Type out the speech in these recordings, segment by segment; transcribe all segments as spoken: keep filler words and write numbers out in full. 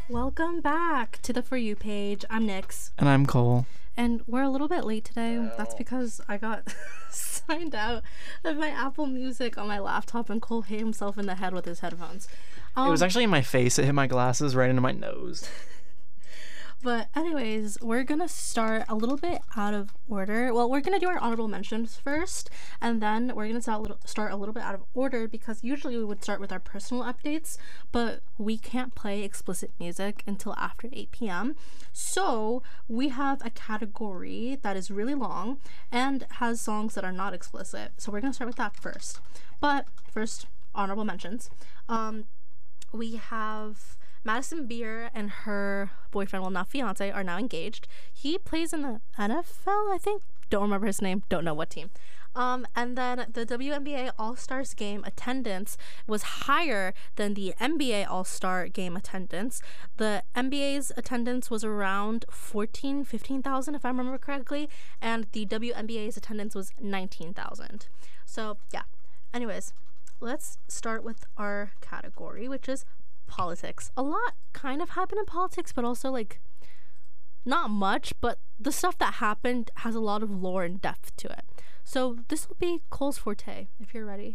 Welcome back to the For You page. I'm Nyx. And I'm Cole. And we're a little bit late today. That's because I got signed out of my Apple Music on my laptop and Cole hit himself in the head with his headphones. Um, it was actually in my face. It hit my glasses right into my nose. But anyways, we're going to start a little bit out of order. Well, we're going to do our honorable mentions first, and then we're going to start a, little, start a little bit out of order because usually we would start with our personal updates, but we can't play explicit music until after eight p.m. So we have a category that is really long and has songs that are not explicit. So we're going to start with that first. But first, honorable mentions. Um, we have Madison Beer and her boyfriend, well, not fiance, are now engaged. He plays in the N F L, I think. Don't remember his name. Don't know what team. Um, and then the W N B A All-Stars game attendance was higher than the N B A All-Star game attendance. The N B A's attendance was around fourteen, fifteen thousand, if I remember correctly, and the W N B A's attendance was nineteen thousand. So, yeah. Anyways, let's start with our category, which is politics. A lot kind of happened in politics, but also like not much, but the stuff that happened has a lot of lore and depth to it. So this will be Cole's forte, if you're ready.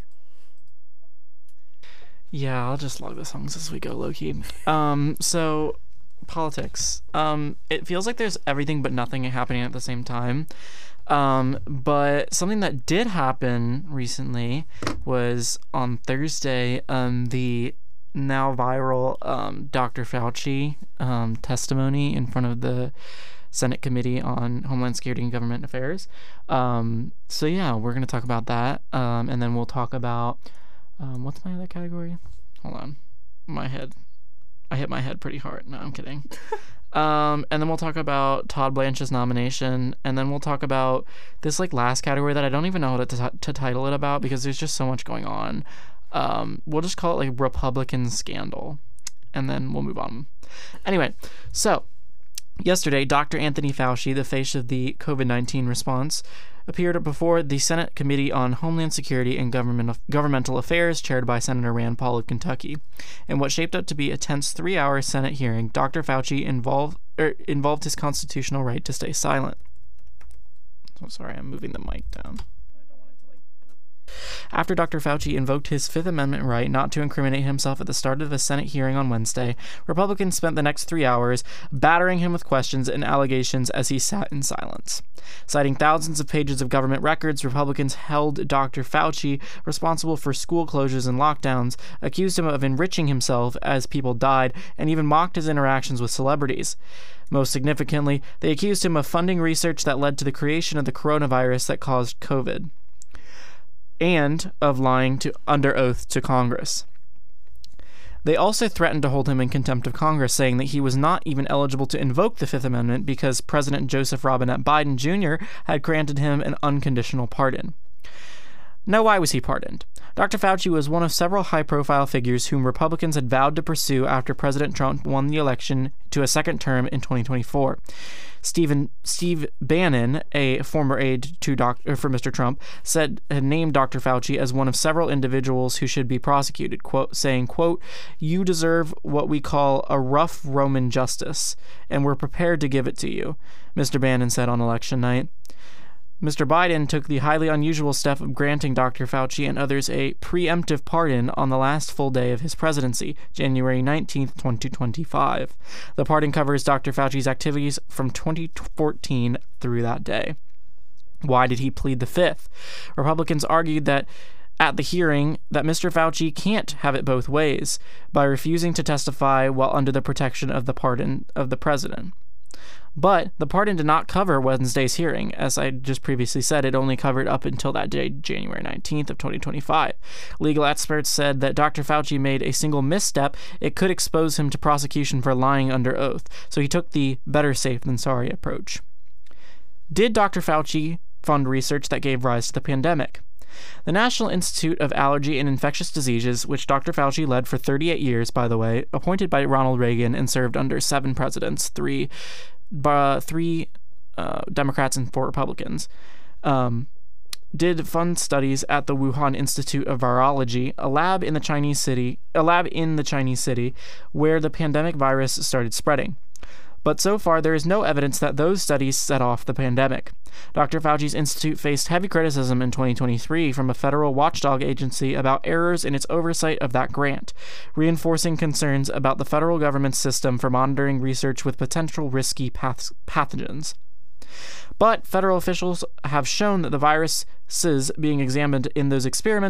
Yeah, I'll just log the songs as we go, low-key. Um, so, politics. Um, it feels like there's everything but nothing happening at the same time. Um, but something that did happen recently was on Thursday, um, the now viral um, Doctor Fauci um, testimony in front of the Senate Committee on Homeland Security and Government Affairs. Um, so yeah, we're going to talk about that. Um, and then we'll talk about, um, what's my other category? Hold on. My head. I hit my head pretty hard. No, I'm kidding. um, and then we'll talk about Todd Blanche's nomination. And then we'll talk about this like last category that I don't even know what to, t- to title it about because there's just so much going on. Um, we'll just call it like Republican scandal, and then we'll move on. Anyway, so yesterday, Doctor Anthony Fauci, the face of the covid nineteen response, appeared before the Senate Committee on Homeland Security and Government Governmental Affairs, chaired by Senator Rand Paul of Kentucky. In what shaped up to be a tense three-hour Senate hearing, Doctor Fauci involved er, involved his constitutional right to stay silent. So sorry, I'm moving the mic down. After Doctor Fauci invoked his Fifth Amendment right not to incriminate himself at the start of the Senate hearing on Wednesday, Republicans spent the next three hours battering him with questions and allegations as he sat in silence. Citing thousands of pages of government records, Republicans held Doctor Fauci responsible for school closures and lockdowns, accused him of enriching himself as people died, and even mocked his interactions with celebrities. Most significantly, they accused him of funding research that led to the creation of the coronavirus that caused COVID, and of lying to under oath to Congress. They also threatened to hold him in contempt of Congress, saying that he was not even eligible to invoke the Fifth Amendment because President Joseph Robinette Biden Junior had granted him an unconditional pardon. Now, why was he pardoned? Doctor Fauci was one of several high-profile figures whom Republicans had vowed to pursue after President Trump won the election to a second term in twenty twenty-four. Stephen Steve Bannon, a former aide to doc, for Mister Trump, said had named Doctor Fauci as one of several individuals who should be prosecuted, quote, saying, quote, "You deserve what we call a rough Roman justice, and we're prepared to give it to you," Mister Bannon said on election night. Mister Biden took the highly unusual step of granting Doctor Fauci and others a preemptive pardon on the last full day of his presidency, January nineteenth, twenty twenty-five. The pardon covers Doctor Fauci's activities from twenty fourteen through that day. Why did he plead the Fifth? Republicans argued that at the hearing that Mister Fauci can't have it both ways by refusing to testify while under the protection of the pardon of the president. But the pardon did not cover Wednesday's hearing. As I just previously said, it only covered up until that day, January nineteenth of twenty twenty-five. Legal experts said that Doctor Fauci made a single misstep. It could expose him to prosecution for lying under oath, so he took the better safe than sorry approach. Did Doctor Fauci fund research that gave rise to the pandemic? The National Institute of Allergy and Infectious Diseases, which Doctor Fauci led for thirty-eight years, by the way, appointed by Ronald Reagan and served under seven presidents, three Uh, three uh, Democrats and four Republicans. Um, did fund studies at the Wuhan Institute of Virology, a lab in the Chinese city, a lab in the Chinese city where the pandemic virus started spreading. But so far, there is no evidence that those studies set off the pandemic. Doctor Fauci's institute faced heavy criticism in twenty twenty-three from a federal watchdog agency about errors in its oversight of that grant, reinforcing concerns about the federal government's system for monitoring research with potential risky path- pathogens. But federal officials have shown that the viruses being examined in those experiments